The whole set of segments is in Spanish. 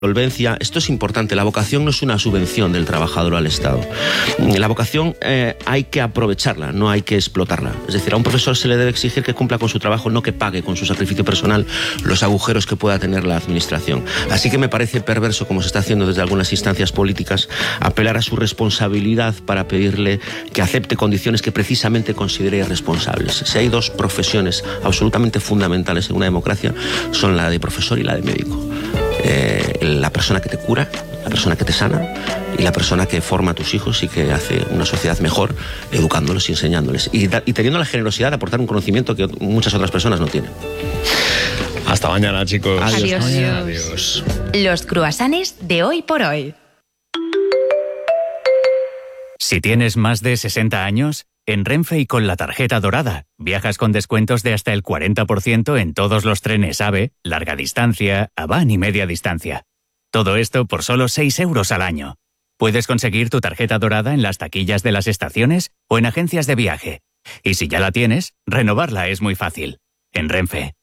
solvencia. Esto es importante, la vocación no es una subvención del trabajador al Estado. La vocación hay que aprovecharla, no hay que explotarla. Es decir, a un profesor se le debe exigir que cumpla con su trabajo, no que pague con su sacrificio personal los agujeros que pueda tener la administración. Así que me parece perverso, como se está haciendo desde algunas instancias políticas, apelar a su responsabilidad para pedirle que acepte condiciones que precisamente considere irresponsables. Si hay dos profesiones absolutamente fundamentales en una democracia, son la de profesor y la de médico. La persona que te cura, la persona que te sana y la persona que forma a tus hijos y que hace una sociedad mejor educándolos y enseñándoles y teniendo la generosidad de aportar un conocimiento que muchas otras personas no tienen. Hasta mañana, chicos. Adiós. Adiós. Los cruasanes de Hoy por Hoy. Si tienes más de 60 años, en Renfe y con la tarjeta dorada, viajas con descuentos de hasta el 40% en todos los trenes AVE, larga distancia, Avan y media distancia. Todo esto por solo 6 euros al año. Puedes conseguir tu tarjeta dorada en las taquillas de las estaciones o en agencias de viaje. Y si ya la tienes, renovarla es muy fácil. En Renfe.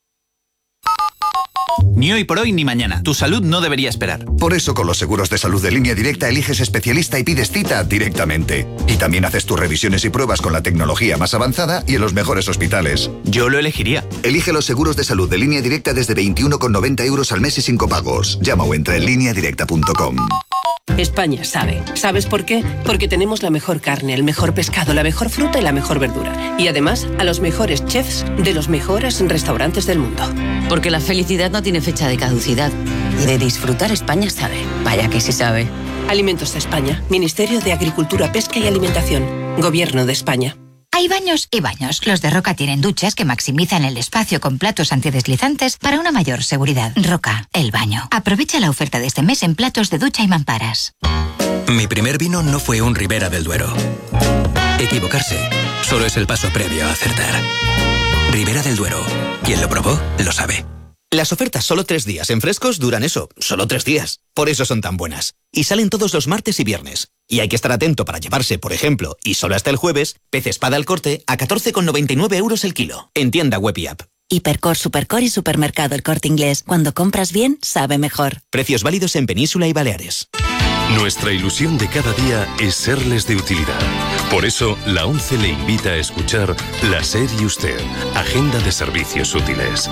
Ni hoy por hoy ni mañana. Tu salud no debería esperar. Por eso con los seguros de salud de Línea Directa eliges especialista y pides cita directamente. Y también haces tus revisiones y pruebas con la tecnología más avanzada y en los mejores hospitales. Yo lo elegiría. Elige los seguros de salud de Línea Directa desde 21,90 euros al mes y sin copagos. Llama o entra en lineadirecta.com. España sabe. ¿Sabes por qué? Porque tenemos la mejor carne, el mejor pescado, la mejor fruta y la mejor verdura. Y además, a los mejores chefs de los mejores restaurantes del mundo. Porque la felicidad no tiene fecha de caducidad. Y de disfrutar España sabe. Vaya que sí sabe. Alimentos de España. Ministerio de Agricultura, Pesca y Alimentación. Gobierno de España. Hay baños y baños. Los de Roca tienen duchas que maximizan el espacio con platos antideslizantes para una mayor seguridad. Roca, el baño. Aprovecha la oferta de este mes en platos de ducha y mamparas. Mi primer vino no fue un Ribera del Duero. Equivocarse solo es el paso previo a acertar. Ribera del Duero. Quien lo probó, lo sabe. Las ofertas solo 3 días en frescos duran eso, solo 3 días. Por eso son tan buenas. Y salen todos los martes y viernes. Y hay que estar atento para llevarse, por ejemplo, y solo hasta el jueves, pez espada al corte a 14,99 euros el kilo. En tienda web y app. Hipercor, Supercor y Supermercado El Corte Inglés. Cuando compras bien, sabe mejor. Precios válidos en Península y Baleares. Nuestra ilusión de cada día es serles de utilidad. Por eso, la ONCE le invita a escuchar La SER y Usted, Agenda de Servicios Útiles.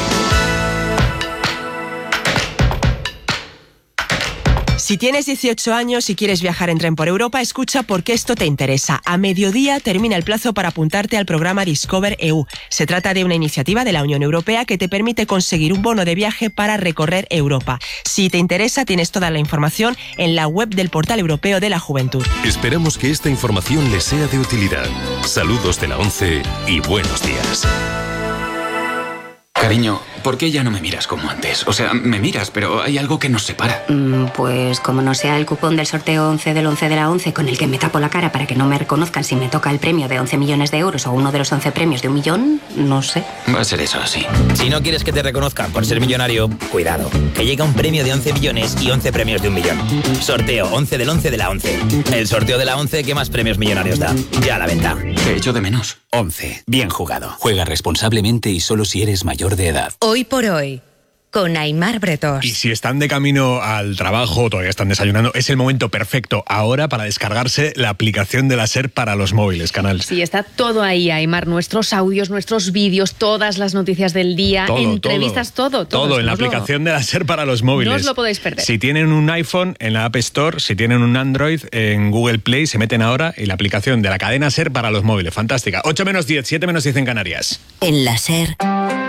Si tienes 18 años y quieres viajar en tren por Europa, escucha porque esto te interesa. A mediodía termina el plazo para apuntarte al programa Discover EU. Se trata de una iniciativa de la Unión Europea que te permite conseguir un bono de viaje para recorrer Europa. Si te interesa, tienes toda la información en la web del Portal Europeo de la Juventud. Esperamos que esta información les sea de utilidad. Saludos de la ONCE y buenos días. Cariño, ¿por qué ya no me miras como antes? O sea, me miras, pero hay algo que nos separa. Pues como no sea el cupón del sorteo 11 del 11 de la 11 con el que me tapo la cara para que no me reconozcan si me toca el premio de 11 millones de euros o uno de los 11 premios de 1 millón, no sé. Va a ser eso, sí. Si no quieres que te reconozcan por ser millonario, cuidado, que llega un premio de 11 millones y 11 premios de 1 millón. Sorteo 11 del 11 de la 11. El sorteo de la 11 que más premios millonarios da. Ya a la venta. Te echo de menos. 11. Bien jugado. Juega responsablemente y solo si eres mayor de edad. Hoy por Hoy, con Aimar Bretos. Y si están de camino al trabajo, todavía están desayunando, es el momento perfecto ahora para descargarse la aplicación de la SER para los móviles, Canal. Sí, está todo ahí, Aimar, nuestros audios, nuestros vídeos, todas las noticias del día, entrevistas, todo. Todo en la aplicación de la SER para los móviles. No os lo podéis perder. Si tienen un iPhone, en la App Store, si tienen un Android, en Google Play, se meten ahora y la aplicación de la cadena SER para los móviles. Fantástica. 8 menos 10, 7 menos 10 en Canarias. En la SER...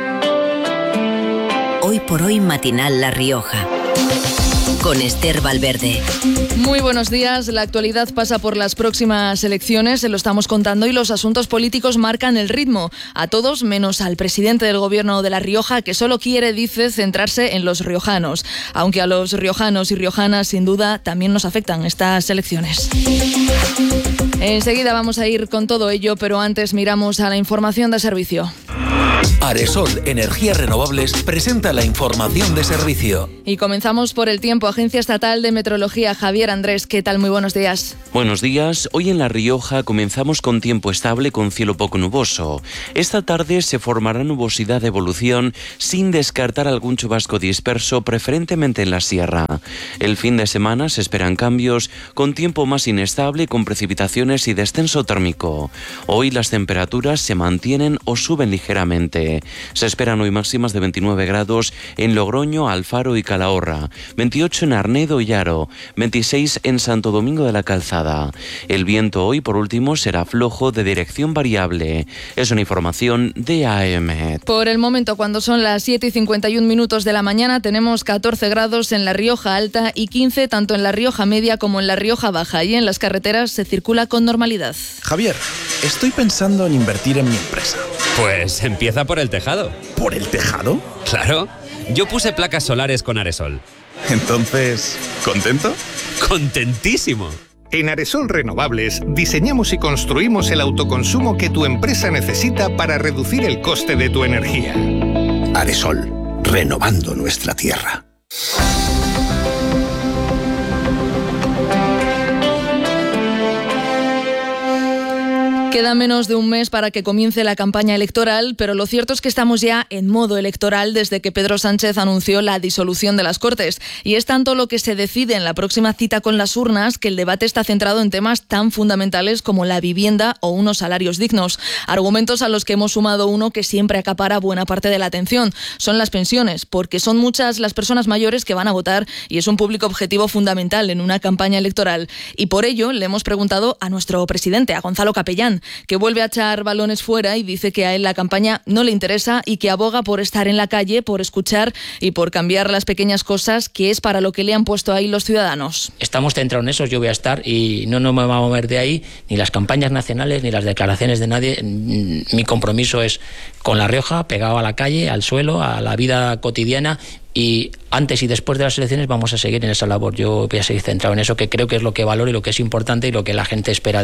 Hoy por Hoy matinal La Rioja. Con Esther Valverde. Muy buenos días. La actualidad pasa por las próximas elecciones, se lo estamos contando, y los asuntos políticos marcan el ritmo. A todos, menos al presidente del gobierno de La Rioja, que solo quiere, dice, centrarse en los riojanos. Aunque a los riojanos y riojanas, sin duda, también nos afectan estas elecciones. Enseguida vamos a ir con todo ello, pero antes miramos a la información de servicio. Aresol Energías Renovables presenta la información de servicio. Y comenzamos por el tiempo. Agencia Estatal de Meteorología, Javier Andrés, ¿qué tal? Muy buenos días. Buenos días. Hoy en La Rioja comenzamos con tiempo estable con cielo poco nuboso. Esta tarde se formará nubosidad de evolución sin descartar algún chubasco disperso, preferentemente en la sierra. El fin de semana se esperan cambios con tiempo más inestable, con precipitaciones y descenso térmico. Hoy las temperaturas se mantienen o suben ligeramente. Se esperan hoy máximas de 29 grados en Logroño, Alfaro y Calahorra, 28 en Arnedo y Haro, 26 en Santo Domingo de la Calzada. El viento hoy, por último, será flojo de dirección variable. Es una información de AEMET. Por el momento, cuando son las 7:51 de la mañana, tenemos 14 grados en La Rioja Alta y 15 tanto en La Rioja Media como en La Rioja Baja, y en las carreteras se circula con normalidad. Javier, estoy pensando en invertir en mi empresa. Pues empieza por el tejado. ¿Por el tejado? Claro. Yo puse placas solares con Aresol. Entonces, ¿contento? ¡Contentísimo! En Aresol Renovables diseñamos y construimos el autoconsumo que tu empresa necesita para reducir el coste de tu energía. Aresol, renovando nuestra tierra. Queda menos de un mes para que comience la campaña electoral, pero lo cierto es que estamos ya en modo electoral desde que Pedro Sánchez anunció la disolución de las Cortes. Y es tanto lo que se decide en la próxima cita con las urnas que el debate está centrado en temas tan fundamentales como la vivienda o unos salarios dignos. Argumentos a los que hemos sumado uno que siempre acapara buena parte de la atención. Son las pensiones, porque son muchas las personas mayores que van a votar y es un público objetivo fundamental en una campaña electoral. Y por ello le hemos preguntado a nuestro presidente, a Gonzalo Capellán, que vuelve a echar balones fuera y dice que a él la campaña no le interesa y que aboga por estar en la calle, por escuchar y por cambiar las pequeñas cosas, que es para lo que le han puesto ahí los ciudadanos. Estamos centrados en eso, yo voy a estar y no me voy a mover de ahí, ni las campañas nacionales, ni las declaraciones de nadie. Mi compromiso es con La Rioja, pegado a la calle, al suelo, a la vida cotidiana. Y antes y después de las elecciones vamos a seguir en esa labor. Yo voy a seguir centrado en eso, que creo que es lo que valoro y lo que es importante y lo que la gente espera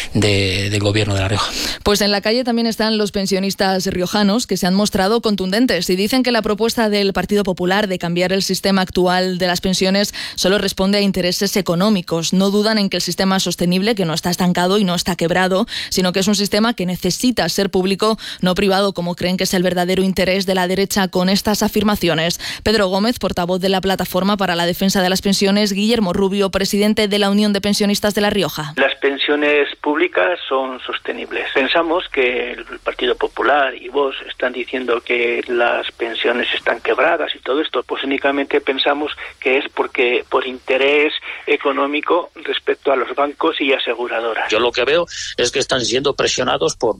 del gobierno de La Rioja. Pues en la calle también están los pensionistas riojanos, que se han mostrado contundentes y dicen que la propuesta del Partido Popular de cambiar el sistema actual de las pensiones solo responde a intereses económicos. No dudan en que el sistema es sostenible, que no está estancado y no está quebrado, sino que es un sistema que necesita ser público, no privado, como creen que es el verdadero interés de la derecha con estas afirmaciones. Pedro Gómez, portavoz de la Plataforma para la Defensa de las Pensiones, Guillermo Rubio, presidente de la Unión de Pensionistas de La Rioja. Las pensiones públicas son sostenibles. Pensamos que el Partido Popular y vos están diciendo que las pensiones están quebradas y todo esto, pues únicamente pensamos que es porque por interés económico respecto a los bancos y aseguradoras. Yo lo que veo es que están siendo presionados por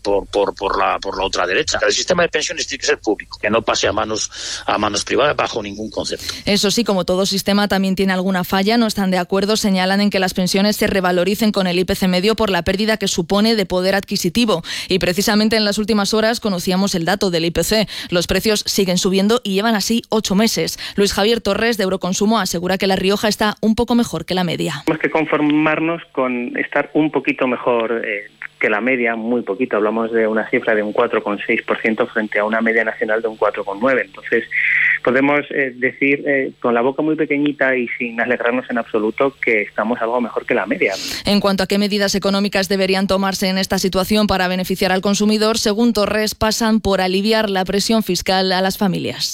la otra derecha. El sistema de pensiones tiene que ser público, que no pase a manos privadas bajo ningún concepto. Eso sí, como todo sistema también tiene alguna falla, no están de acuerdo, señalan en que las pensiones se revaloricen con el IPC medio por la pérdida que supone de poder adquisitivo. Y precisamente en las últimas horas conocíamos el dato del IPC. Los precios siguen subiendo y llevan así 8 meses. Luis Javier Torres, de Euroconsumo, asegura que La Rioja está un poco mejor que la media. Tenemos que conformarnos con estar un poquito mejor que la media, muy poquito. Hablamos de una cifra de un 4,6% frente a una media nacional de un 4,9%. Entonces, podemos decir con la boca muy pequeñita y sin alegrarnos en absoluto que estamos algo mejor que la media. En cuanto a qué medidas económicas deberían tomarse en esta situación para beneficiar al consumidor, según Torres, pasan por aliviar la presión fiscal a las familias.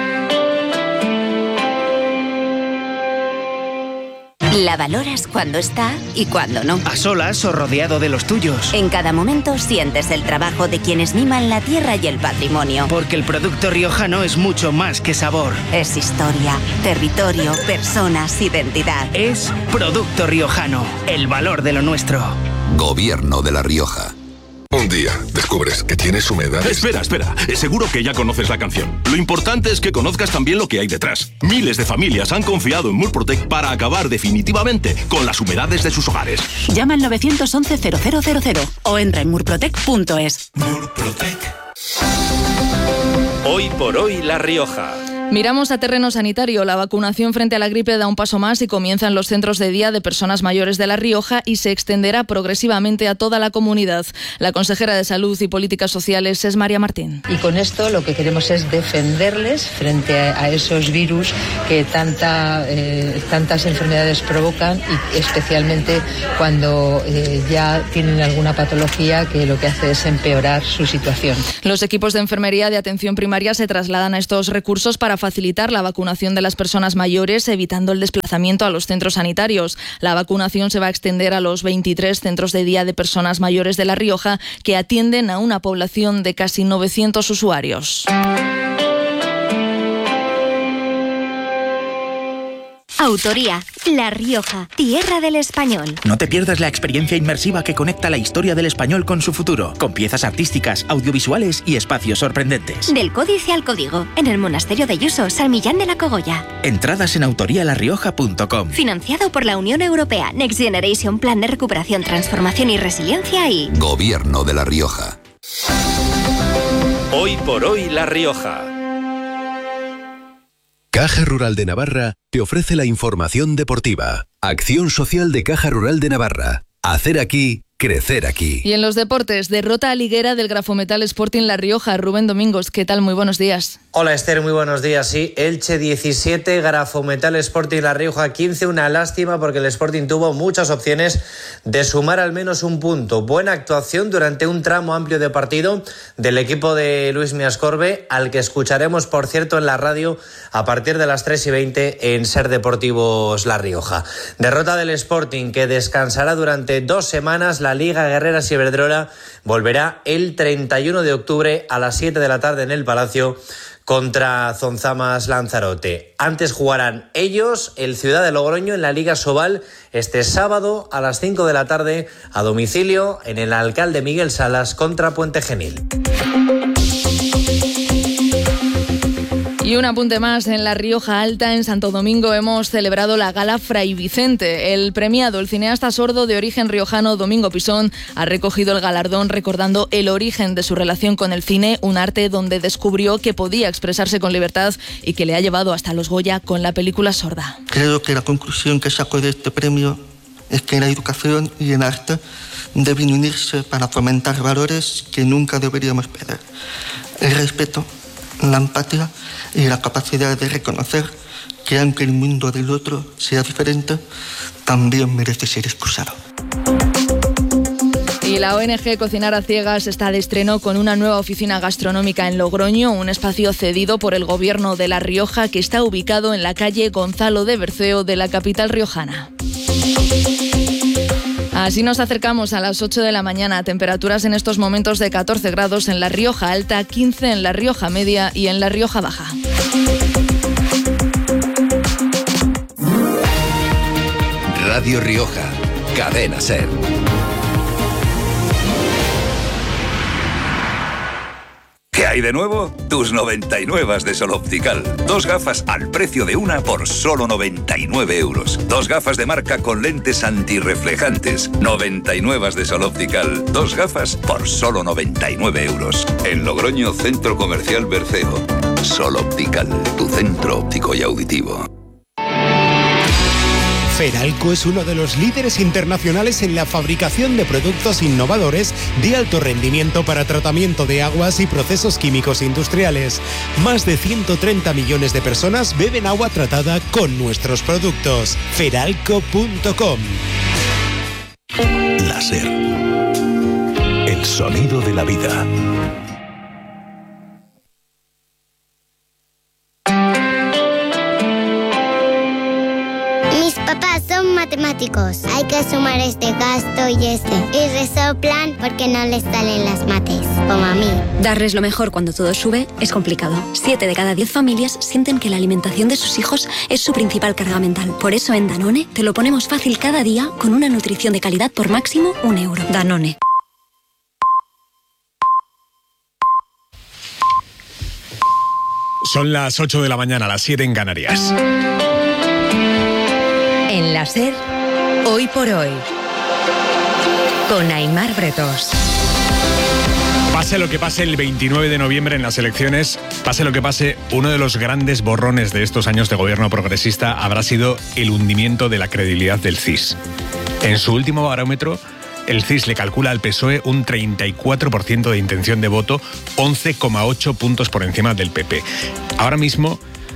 La valoras cuando está y cuando no. A solas o rodeado de los tuyos. En cada momento sientes el trabajo de quienes miman la tierra y el patrimonio. Porque el producto riojano es mucho más que sabor. Es historia, territorio, personas, identidad. Es Producto Riojano, el valor de lo nuestro. Gobierno de La Rioja. Un día descubres que tienes humedades. Espera. Seguro que ya conoces la canción. Lo importante es que conozcas también lo que hay detrás. Miles de familias han confiado en Murprotec para acabar definitivamente con las humedades de sus hogares. Llama al 911-0000 o entra en murprotec.es. Murprotec. Hoy por hoy La Rioja. Miramos a terreno sanitario. La vacunación frente a la gripe da un paso más y comienza en los centros de día de personas mayores de La Rioja y se extenderá progresivamente a toda la comunidad. La consejera de Salud y Políticas Sociales es María Martín. Y con esto lo que queremos es defenderles frente a esos virus que tantas enfermedades provocan, y especialmente cuando ya tienen alguna patología que lo que hace es empeorar su situación. Los equipos de enfermería de atención primaria se trasladan a estos recursos para facilitar la vacunación de las personas mayores, evitando el desplazamiento a los centros sanitarios. La vacunación se va a extender a los 23 centros de día de personas mayores de La Rioja, que atienden a una población de casi 900 usuarios. Autoría, La Rioja, tierra del español. No te pierdas la experiencia inmersiva que conecta la historia del español con su futuro, con piezas artísticas, audiovisuales y espacios sorprendentes. Del Códice al Código, en el Monasterio de Yuso, San Millán de la Cogolla. Entradas en autorialarrioja.com. Financiado por la Unión Europea, Next Generation, Plan de Recuperación, Transformación y Resiliencia y... Gobierno de La Rioja. Hoy por hoy La Rioja. Caja Rural de Navarra te ofrece la información deportiva. Acción social de Caja Rural de Navarra. Hacer aquí, crecer aquí. Y en los deportes, derrota liguera del Grafometal Sporting La Rioja. Rubén Domingos, ¿qué tal? Muy buenos días. Hola Esther, muy buenos días. Sí, Elche 17, Grafometal Sporting La Rioja 15. Una lástima porque el Sporting tuvo muchas opciones de sumar al menos un punto. Buena actuación durante un tramo amplio de partido del equipo de Luis Miascorbe, al que escucharemos, por cierto, en la radio a partir de las 3:20 en Ser Deportivos La Rioja. Derrota del Sporting, que descansará durante 2 semanas. La Liga Guerreras y Iberdrola volverá el 31 de octubre a las 7 de la tarde en el Palacio contra Zonzamas Lanzarote. Antes jugarán ellos, el Ciudad de Logroño, en la Liga Sobal este sábado a las 5 de la tarde a domicilio en el Alcalde Miguel Salas contra Puente Genil. Y un apunte más, en La Rioja Alta, en Santo Domingo, hemos celebrado la Gala Fray Vicente. El premiado, el cineasta sordo de origen riojano Domingo Pisón, ha recogido el galardón recordando el origen de su relación con el cine, un arte donde descubrió que podía expresarse con libertad y que le ha llevado hasta los Goya con la película Sorda. Creo que la conclusión que saco de este premio es que la educación y el arte deben unirse para fomentar valores que nunca deberíamos perder. El respeto, la empatía y la capacidad de reconocer que aunque el mundo del otro sea diferente, también merece ser escuchado. Y la ONG Cocinar a Ciegas está de estreno con una nueva oficina gastronómica en Logroño, un espacio cedido por el Gobierno de La Rioja que está ubicado en la calle Gonzalo de Berceo de la capital riojana. Así nos acercamos a las 8 de la mañana. Temperaturas en estos momentos de 14 grados en La Rioja Alta, 15 en La Rioja Media y en La Rioja Baja. Radio Rioja, Cadena Ser. ¿Qué hay de nuevo? Tus 99 de Sol Optical. 2 gafas al precio de una por solo 99 euros. 2 gafas de marca con lentes antirreflejantes. 99 de Sol Optical. 2 gafas por solo 99 euros. En Logroño, Centro Comercial Berceo. Sol Optical, tu centro óptico y auditivo. Feralco es uno de los líderes internacionales en la fabricación de productos innovadores de alto rendimiento para tratamiento de aguas y procesos químicos industriales. Más de 130 millones de personas beben agua tratada con nuestros productos. Feralco.com. Láser. El sonido de la vida. Papás son matemáticos. Hay que sumar este gasto y este. Y resoplan porque no les salen las mates, como a mí. Darles lo mejor cuando todo sube es complicado. 7 de cada 10 familias sienten que la alimentación de sus hijos es su principal carga mental. Por eso en Danone te lo ponemos fácil cada día con una nutrición de calidad por máximo €1. Danone. Son las 8 de la mañana, las 7 en Canarias. En la SER, Hoy por Hoy, con Aimar Bretos. Pase lo que pase el 29 de noviembre en las elecciones, pase lo que pase, uno de los grandes borrones de estos años de gobierno progresista habrá sido el hundimiento de la credibilidad del CIS. En su último barómetro, el CIS le calcula al PSOE un 34% de intención de voto, 11,8 puntos por encima del PP. Ahora mismo,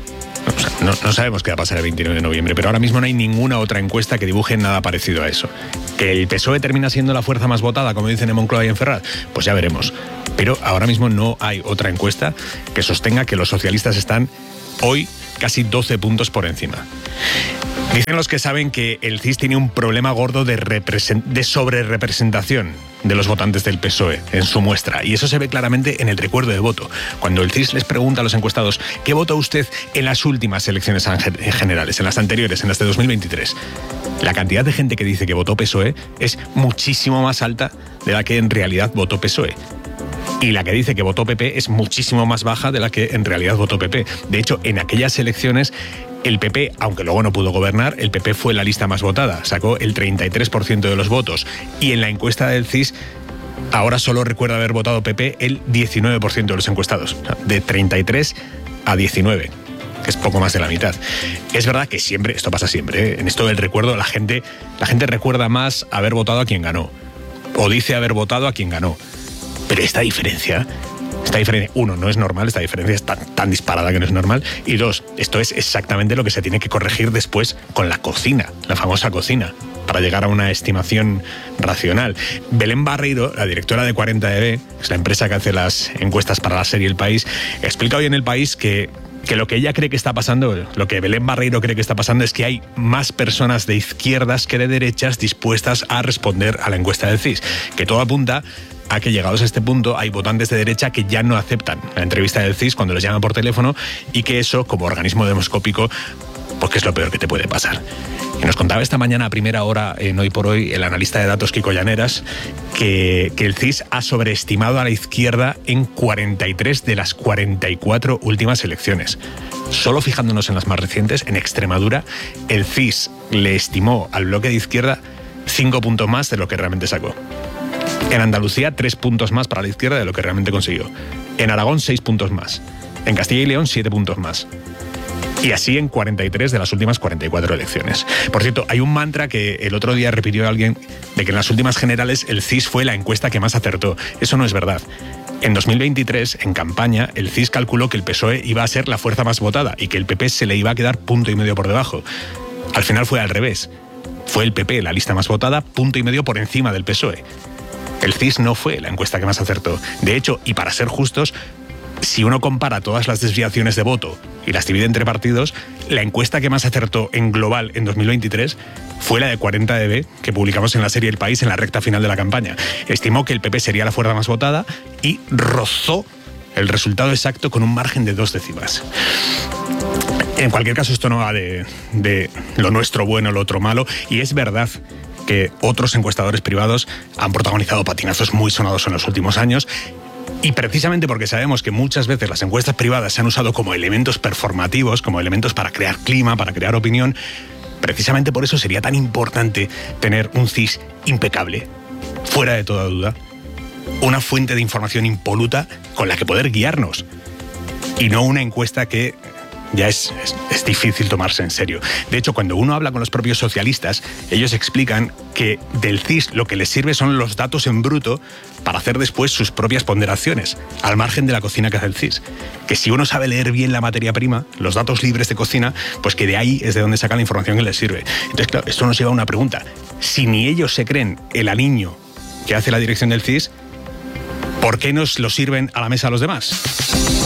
no sabemos qué va a pasar el 29 de noviembre, pero ahora mismo no hay ninguna otra encuesta que dibuje nada parecido a eso. ¿Que el PSOE termina siendo la fuerza más votada, como dicen en Moncloa y en Ferraz? Pues ya veremos. Pero ahora mismo no hay otra encuesta que sostenga que los socialistas están hoy casi 12 puntos por encima. Dicen los que saben que el CIS tiene un problema gordo de sobrerepresentación de los votantes del PSOE en su muestra, y eso se ve claramente en el recuerdo de voto. Cuando el CIS les pregunta a los encuestados ¿qué votó usted en las últimas elecciones generales, en las anteriores, en las de 2023? La cantidad de gente que dice que votó PSOE es muchísimo más alta de la que en realidad votó PSOE. Y la que dice que votó PP es muchísimo más baja de la que en realidad votó PP. De hecho, en aquellas elecciones, el PP, aunque luego no pudo gobernar, el PP fue la lista más votada, sacó el 33% de los votos. Y en la encuesta del CIS, ahora solo recuerda haber votado PP el 19% de los encuestados. O sea, de 33 a 19, que es poco más de la mitad. Es verdad que siempre, esto pasa siempre, ¿eh? En esto del recuerdo, la gente recuerda más haber votado a quien ganó. O dice haber votado a quien ganó. Pero esta diferencia, uno, no es normal, esta diferencia es tan disparada que no es normal, y dos, esto es exactamente lo que se tiene que corregir después con la cocina, la famosa cocina, para llegar a una estimación racional. Belén Barreiro, la directora de 40EB, es la empresa que hace las encuestas para la serie El País, explica hoy en El País que lo que ella cree que está pasando, lo que Belén Barreiro cree que está pasando es que hay más personas de izquierdas que de derechas dispuestas a responder a la encuesta del CIS, que todo apunta a que llegados a este punto hay votantes de derecha que ya no aceptan la entrevista del CIS cuando les llaman por teléfono, y que eso, como organismo demoscópico, pues que es lo peor que te puede pasar. Y nos contaba esta mañana a primera hora en Hoy por Hoy el analista de datos Kiko Llaneras que el CIS ha sobreestimado a la izquierda en 43 de las 44 últimas elecciones. Solo fijándonos en las más recientes, en Extremadura, el CIS le estimó al bloque de izquierda 5 puntos más de lo que realmente sacó. En Andalucía, 3 puntos más para la izquierda de lo que realmente consiguió. En Aragón, 6 puntos más. En Castilla y León, 7 puntos más. Y así en 43 de las últimas 44 elecciones. Por cierto, hay un mantra que el otro día repitió alguien de que en las últimas generales el CIS fue la encuesta que más acertó. Eso no es verdad. En 2023, en campaña, el CIS calculó que el PSOE iba a ser la fuerza más votada y que el PP se le iba a quedar 1,5 puntos por debajo. Al final fue al revés. Fue el PP la lista más votada, 1,5 puntos por encima del PSOE. El CIS no fue la encuesta que más acertó. De hecho, y para ser justos, si uno compara todas las desviaciones de voto y las divide entre partidos, la encuesta que más acertó en global en 2023 fue la de 40EB, que publicamos en la serie El País en la recta final de la campaña. Estimó que el PP sería la fuerza más votada y rozó el resultado exacto con un margen de 2 décimas. En cualquier caso, esto no va de lo nuestro bueno, lo otro malo, y es verdad que otros encuestadores privados han protagonizado patinazos muy sonados en los últimos años, y precisamente porque sabemos que muchas veces las encuestas privadas se han usado como elementos performativos, como elementos para crear clima, para crear opinión, precisamente por eso sería tan importante tener un CIS impecable, fuera de toda duda, una fuente de información impoluta con la que poder guiarnos, y no una encuesta que ya es difícil tomarse en serio. De hecho, cuando uno habla con los propios socialistas, ellos explican que del CIS lo que les sirve son los datos en bruto para hacer después sus propias ponderaciones, al margen de la cocina que hace el CIS. Que si uno sabe leer bien la materia prima, los datos libres de cocina, pues que de ahí es de donde sacan la información que les sirve. Entonces, claro, esto nos lleva a una pregunta. Si ni ellos se creen el aliño que hace la dirección del CIS, ¿por qué nos lo sirven a la mesa a los demás?